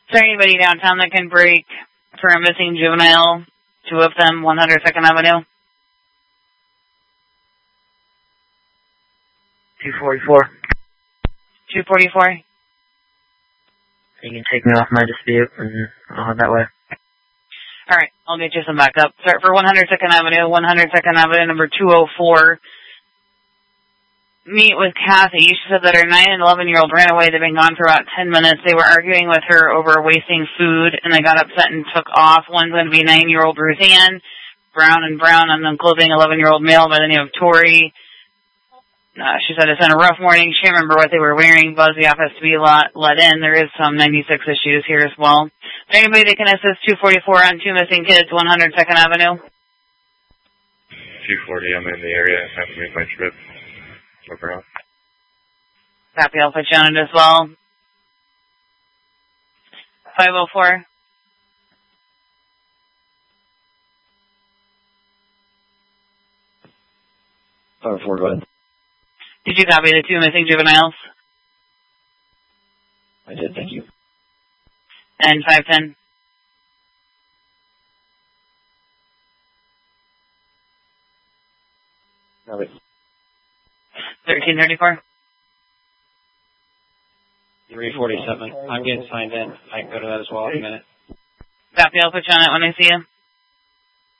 there anybody downtown that can break for a missing juvenile? 2 of them, 100 2nd Avenue. 244. 244. You can take me off my dispute, and I'll head that way. All right, I'll get you some backup. Start for 100 2nd Avenue, 100 2nd Avenue, number 204. Meet with Kathy. She said that her 9 and 11-year-old ran away. They've been gone for about 10 minutes. They were arguing with her over wasting food, and they got upset and took off. One's going to be 9-year-old Roseanne, brown and brown on the clothing, 11-year-old male by the name of Tori. She said it's been a rough morning. She can't remember what they were wearing. Buzz the office to be let in. There is some 96 issues here as well. Is there anybody that can assist 244 on 2 missing kids, 100 2nd Avenue? 240, I'm in the area. I have to make my trip. Over off. Copy, I'll put you on it as well. 504. Go ahead. Did you copy the 2 missing juveniles? I did, thank you. And 510. No, wait. 1334. 347. I'm getting signed in. I can go to that as well in a minute. Copy, I'll put you on it when I see you.